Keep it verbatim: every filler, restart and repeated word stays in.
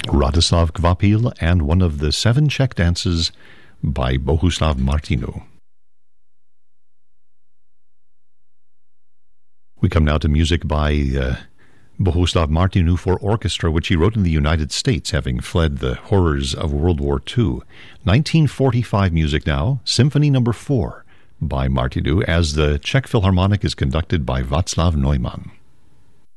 Radoslav Kvapil, and one of the seven Czech dances by Bohuslav Martinu. We come now to music by uh, Bohuslav Martinu for orchestra, which he wrote in the United States, having fled the horrors of World War Two. nineteen forty-five music now, Symphony Number Four by Martinu, as the Czech Philharmonic is conducted by Václav Neumann.